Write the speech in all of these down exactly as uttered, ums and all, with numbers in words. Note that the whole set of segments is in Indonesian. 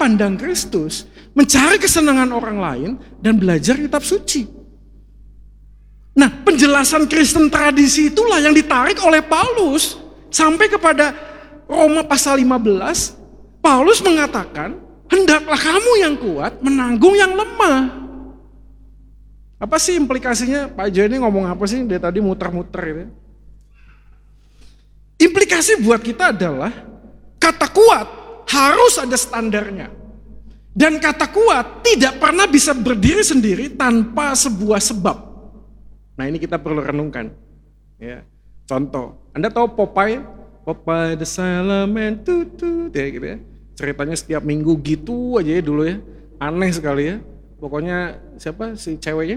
pandang Kristus, mencari kesenangan orang lain, dan belajar kitab suci. Nah, penjelasan Kristen tradisi itulah yang ditarik oleh Paulus sampai kepada Roma pasal lima belas. Paulus mengatakan, hendaklah kamu yang kuat menanggung yang lemah. Apa sih implikasinya? Pak Jo ini ngomong apa sih? Dia tadi muter-muter gitu. Implikasi buat kita adalah kata kuat harus ada standarnya. Dan kata kuat tidak pernah bisa berdiri sendiri tanpa sebuah sebab. Nah, ini kita perlu renungkan. Ya. Contoh, Anda tahu Popeye? Popeye the Salaman, tutu, ya gitu ya. Ceritanya setiap minggu gitu aja ya dulu ya. Aneh sekali ya. Pokoknya siapa si ceweknya?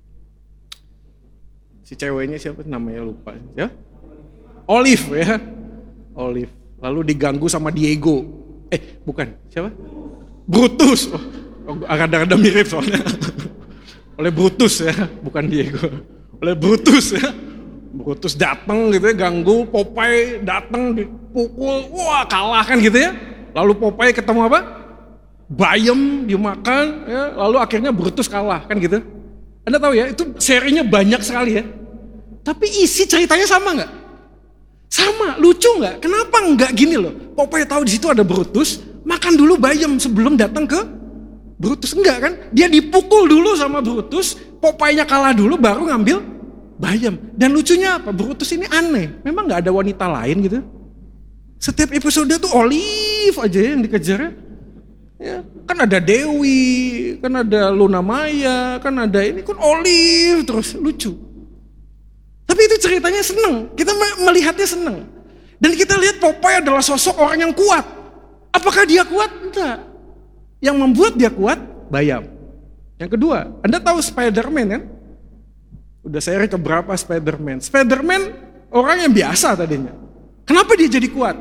Si ceweknya siapa namanya lupa. Ya? Olive ya. Olive. Lalu diganggu sama Diego. Eh, bukan. Siapa? Brutus. Oh, agak-agak mirip soalnya. Oleh Brutus ya, bukan Diego. Oleh Brutus ya. Brutus datang gitu ya, ganggu Popeye, datang dipukul. Wah, kalah kan gitu ya. Lalu Popeye ketemu apa? Bayam dimakan ya, lalu akhirnya Brutus kalah kan gitu. Anda tahu ya, itu serinya banyak sekali ya. Tapi isi ceritanya sama nggak? Sama, lucu nggak? Kenapa nggak gini loh? Popeye tahu di situ ada Brutus, makan dulu bayam sebelum datang ke Brutus. Enggak kan? Dia dipukul dulu sama Brutus, Popeye-nya kalah dulu baru ngambil bayam. Dan lucunya apa? Brutus ini aneh. Memang nggak ada wanita lain gitu. Setiap episode tuh Olive aja yang dikejar. Ya, kan ada Dewi, kan ada Luna Maya, kan ada ini kan Olive terus lucu. Tapi itu ceritanya seneng, kita melihatnya seneng. Dan kita lihat Popeye adalah sosok orang yang kuat. Apakah dia kuat? Enggak. Yang membuat dia kuat, bayam. Yang kedua, Anda tahu Spider-Man kan? Udah seri keberapa Spider-Man? Spider-Man orang yang biasa tadinya. Kenapa dia jadi kuat?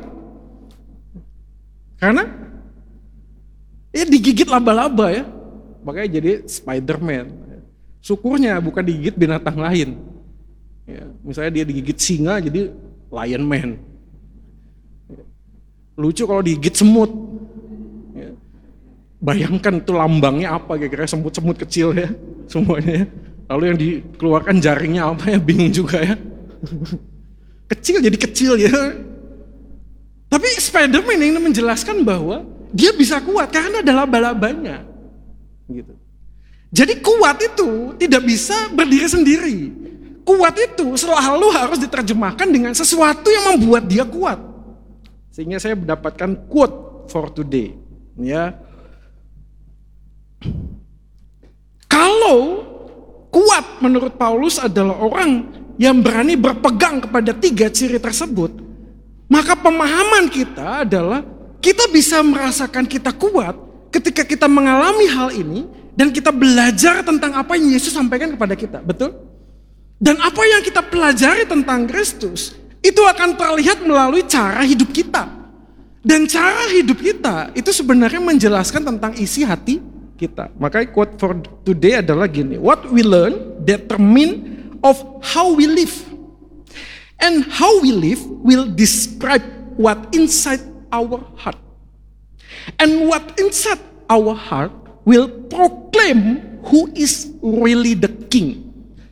Karena ya digigit laba-laba ya. Makanya jadi Spider-Man. Syukurnya bukan digigit binatang lain. Ya, misalnya dia digigit singa jadi Lion Man. Lucu kalau digigit semut. Ya. Bayangkan itu lambangnya apa, kira-kira semut-semut kecil ya semuanya. Lalu yang dikeluarkan jaringnya apa ya, bingung juga ya. Kecil jadi kecil ya. Tapi Spider-Man ini menjelaskan bahwa dia bisa kuat karena ada laba-labanya. Gitu. Jadi kuat itu tidak bisa berdiri sendiri. Kuat itu selalu harus diterjemahkan dengan sesuatu yang membuat dia kuat. Sehingga saya mendapatkan quote for today. Ya. Kalau kuat menurut Paulus adalah orang yang berani berpegang kepada tiga ciri tersebut, maka pemahaman kita adalah kita bisa merasakan kita kuat ketika kita mengalami hal ini dan kita belajar tentang apa yang Yesus sampaikan kepada kita. Betul? Dan apa yang kita pelajari tentang Kristus itu akan terlihat melalui cara hidup kita. Dan cara hidup kita itu sebenarnya menjelaskan tentang isi hati kita. Makanya quote for today adalah gini, what we learn determine of how we live. And how we live will describe what inside our heart. And what inside our heart will proclaim who is really the king.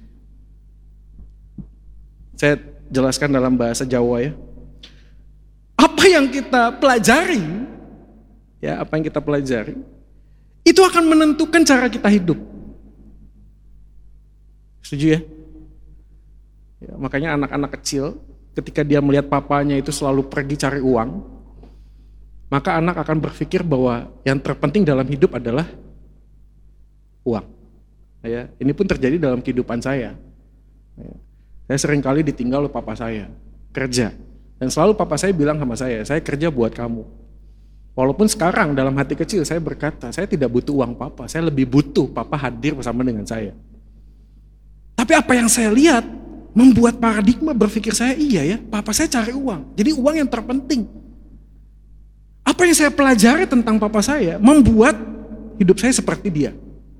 Saya jelaskan dalam bahasa Jawa ya. Apa yang kita pelajari, ya apa yang kita pelajari, itu akan menentukan cara kita hidup. Setuju ya? Ya, makanya anak-anak kecil ketika dia melihat papanya itu selalu pergi cari uang, maka anak akan berpikir bahwa yang terpenting dalam hidup adalah uang. Ya, ini pun terjadi dalam kehidupan saya. Ya, saya sering kali ditinggal oleh papa saya kerja, dan selalu papa saya bilang sama saya, saya kerja buat kamu. Walaupun sekarang dalam hati kecil saya berkata, saya tidak butuh uang papa, saya lebih butuh papa hadir bersama dengan saya. Tapi apa yang saya lihat membuat paradigma berpikir saya, iya ya, papa saya cari uang, jadi uang yang terpenting. Apa yang saya pelajari tentang papa saya membuat hidup saya seperti dia.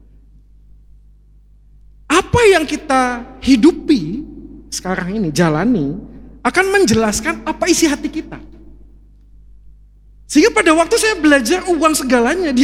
Apa yang kita hidupi sekarang ini, jalani, akan menjelaskan apa isi hati kita. Sehingga pada waktu saya belajar uang segalanya,